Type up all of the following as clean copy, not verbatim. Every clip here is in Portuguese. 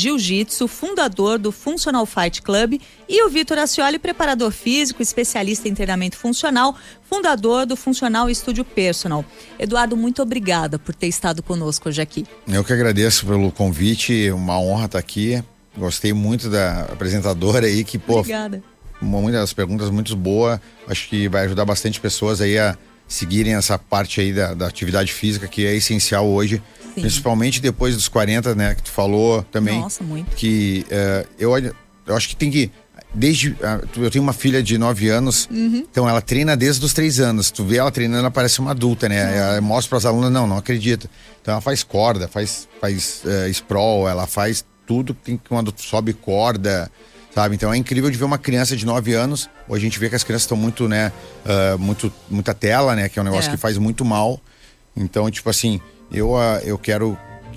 Jiu-Jitsu, fundador do Funcional Fight Club, e o Vitor Ascioli, preparador físico, especialista em treinamento funcional, fundador do Funcional Studio Personal. Eduardo, muito obrigada por ter estado conosco hoje aqui. Eu que agradeço pelo convite, uma honra estar aqui. Gostei muito da apresentadora aí, que, Obrigada. Muitas das perguntas muito boas. Acho que vai ajudar bastante pessoas aí a seguirem essa parte aí da atividade física, que é essencial hoje. Sim. Principalmente depois dos 40, né, que tu falou também. Nossa, muito. Que eu acho que tem que... eu tenho uma filha de 9 anos, então ela treina desde os 3 anos. Tu vê ela treinando, ela parece uma adulta, né? Ela mostra para as alunas, não acredita. Então ela faz corda, faz sprawl, ela faz tudo que tem quando sobe corda, sabe? Então é incrível de ver uma criança de 9 anos. Hoje a gente vê que as crianças estão muito, né? Muita tela, né? Que é um negócio que faz muito mal. Então, tipo assim, eu quero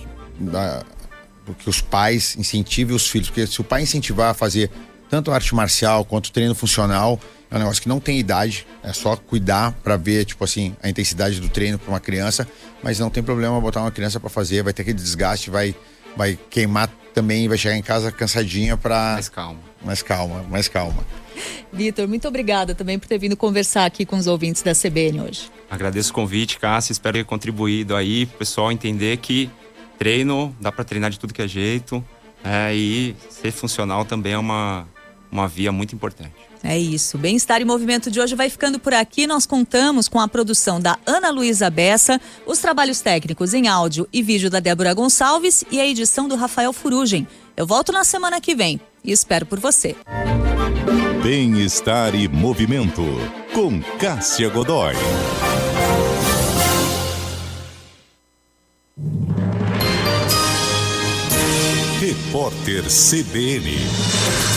que os pais incentivem os filhos, porque se o pai incentivar a fazer tanto arte marcial quanto treino funcional, é um negócio que não tem idade, é só cuidar para ver, tipo assim, a intensidade do treino para uma criança, mas não tem problema botar uma criança para fazer, vai ter aquele desgaste, vai queimar também, vai chegar em casa cansadinha para... Mais calma. Vitor, muito obrigada também por ter vindo conversar aqui com os ouvintes da CBN hoje. Agradeço o convite, Cássia, espero ter contribuído aí pro pessoal entender que treino, dá para treinar de tudo que é jeito, e ser funcional também é uma via muito importante. É isso. Bem-Estar em Movimento de hoje vai ficando por aqui. Nós contamos com a produção da Ana Luísa Bessa, os trabalhos técnicos em áudio e vídeo da Débora Gonçalves e a edição do Rafael Furugem. Eu volto na semana que vem e espero por você. Bem-Estar e Movimento, com Cássia Godoy. Repórter CBN.